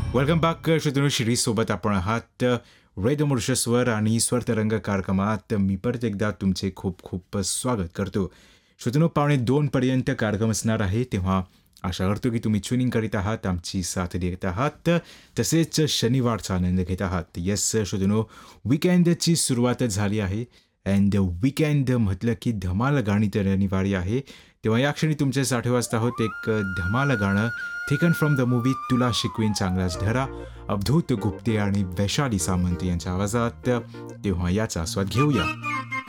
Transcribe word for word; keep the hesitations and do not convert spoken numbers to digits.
Welcome back श्रोतृ शिरीसोबत आपण आहात radio मॉरिशसवर आणि स्वरतरंग कार्यक्रमात मी परत एकदा तुमचे खूप खूप स्वागत करतो. श्रोतृ पावणे दोनपर्यंत कार्यक्रम असणार आहे, तेव्हा आशा करतो की तुम्ही ट्युनिंग करीत आहात, आमची साथ देत आहात, तसेच शनिवारचा आनंद घेत आहात. येस श्रोतृ, विकेंडची सुरुवात झाली आहे अँड विकेंड म्हटलं की धमाल गाणी तर अनिवार्य आहे. तेव्हा या क्षणी तुमच्यासाठी वाजत आहोत एक धमाल गाणं टेकन फ्रॉम द मूवी तुला शिकवीन चांगलाच धडा, अवधूत गुप्ते आणि वैशाली सामंत यांच्या आवाजात. तेव्हा याचा आस्वाद घेऊया.